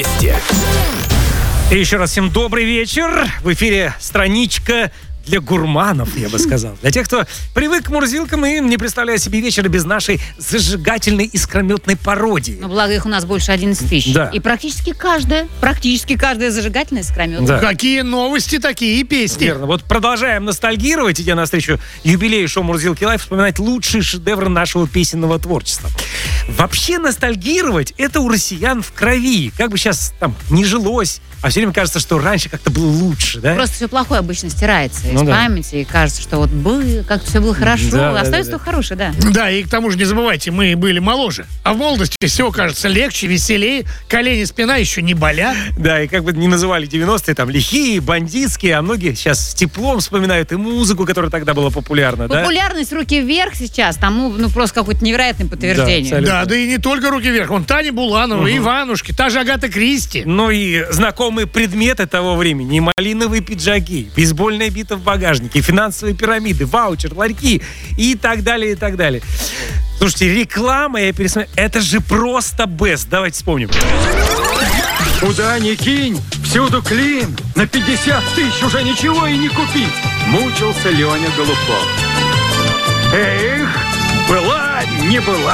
И еще раз всем добрый вечер. В эфире страничка для гурманов, я бы сказал. Для тех, кто привык к мурзилкам и не представляет себе вечера без нашей зажигательной искрометной пародии. Но благо их у нас больше 11 тысяч. Да. И практически каждая зажигательная искрометная. Да. Какие новости, такие и песни. Верно. Вот продолжаем ностальгировать, идя навстречу юбилею шоу «Мурзилки Лайф», вспоминать лучшие шедевры нашего песенного творчества. Вообще ностальгировать — это у россиян в крови. Как бы сейчас там не жилось, а все время кажется, что раньше как-то было лучше, да? Просто все плохое обычно стирается из Ну да. памяти, и кажется, что вот было, как-то все было хорошо, Да, остается да. только хорошее, да. Да, и к тому же не забывайте, мы были моложе. А в молодости все кажется легче, веселее, колени, спина еще не болят. Да, и как бы не называли 90-е там лихие, бандитские, а многие сейчас с теплом вспоминают и музыку, которая тогда была популярна, да? Популярность «Руки вверх» сейчас, тому просто какое-то невероятное подтверждение. абсолютно. Да, да и не только «Руки вверх». Вон Таня Буланова, Иванушки, та же Агата Кристи. Ну и знакомые предметы того времени. И малиновые пиджаки, бейсбольная бита в багажнике, финансовые пирамиды, ваучер, ларьки и так далее, и так далее. Слушайте, реклама, я пересмотрел, это же просто бест. Давайте вспомним. Куда ни кинь, всюду клин. На 50 тысяч уже ничего и не купить. Мучился Леня Голубков. Эх, была, не была.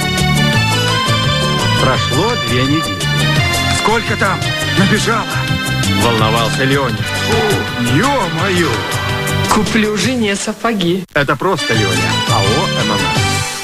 Прошло 2 недели. Сколько там набежало? Волновался Леня. О, ё-моё! Куплю жене сапоги. Это просто Леня. АО ММС.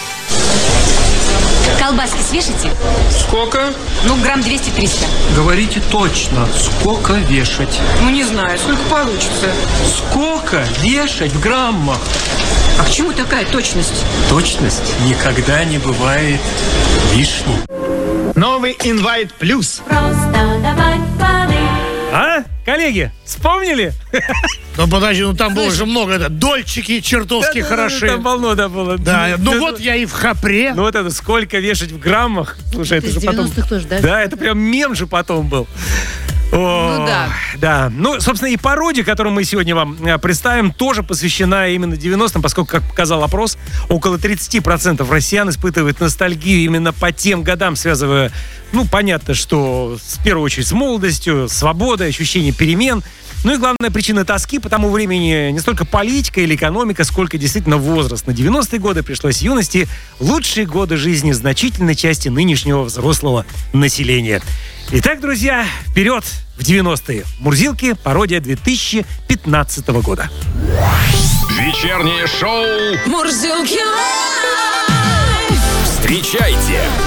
Колбаски свешите? Сколько? Ну, грамм 200-300. Говорите точно, сколько вешать? Ну, не знаю, сколько получится. Сколько вешать в граммах? А к чему такая точность? Точность никогда не бывает лишней. Новый Invite Plus. А? Коллеги, вспомнили? Ну подожди, там было же много, дольчики чертовски хороши. Там полно, да, было. Да, ну вот я и в хапре. Ну вот это сколько вешать в граммах. Слушай, это Из же потом... 90-х тоже, да? Да, это прям мем же потом был. Ну да. Да. Ну, собственно, и пародия, которую мы сегодня вам представим, тоже посвящена именно 90-м, поскольку, как показал опрос, около 30% россиян испытывают ностальгию именно по тем годам, связывая, ну, понятно, что в первую очередь с молодостью, свободой, ощущение перемен. Ну и главная причина тоски по тому времени не столько политика или экономика, сколько действительно возраст. На 90-е годы пришлось юности лучшие годы жизни значительной части нынешнего взрослого населения. Итак, друзья, вперед в 90-е. Мурзилки, пародия 2015 года. Вечернее шоу Мурзилки. «Встречайте